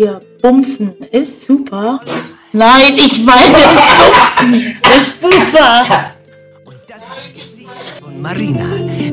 hier Bumsen ist super. Nein, ich meine das Bumsen. Das ist super. Und das ist die Gesichter von Marina.